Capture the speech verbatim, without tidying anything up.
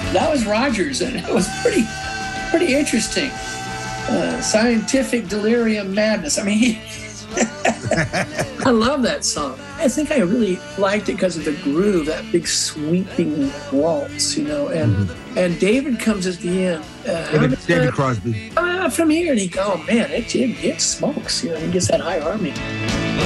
That was Rogers, and it was pretty, pretty interesting. Uh, scientific delirium madness. I mean, he, I love that song. I think I really liked it because of the groove, that big sweeping waltz, you know. And mm-hmm. and David comes at the end. Uh, David, David Crosby. Uh, from here, and he goes, oh man, it, it, it smokes. You know, he gets that high harmony.